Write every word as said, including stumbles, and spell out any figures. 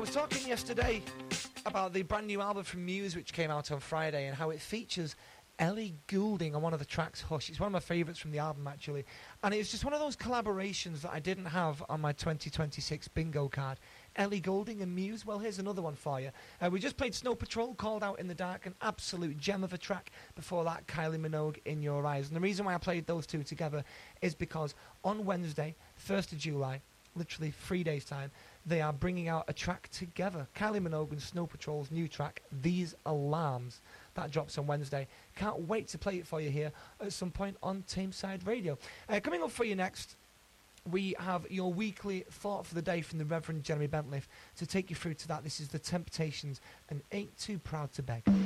was talking yesterday about the brand new album from Muse, which came out on Friday, and how it features Ellie Goulding on one of the tracks, Hush. It's one of my favourites from the album, actually. And it's just one of those collaborations that I didn't have on my twenty twenty-six bingo card. Ellie Goulding and Muse. Well, here's another one for you. Uh, we just played Snow Patrol, Called Out in the Dark, an absolute gem of a track. Before that, Kylie Minogue, In Your Eyes. And the reason why I played those two together is because on Wednesday, first of July, literally three days' time, they are bringing out a track together. Kylie Minogue and Snow Patrol's new track, These Alarms. That drops on Wednesday. Can't wait to play it for you here at some point on Tameside Radio. Uh, coming up for you next, we have your weekly thought for the day from the Reverend Jeremy Bentley to take you through to that. This is The Temptations and Ain't Too Proud to Beg.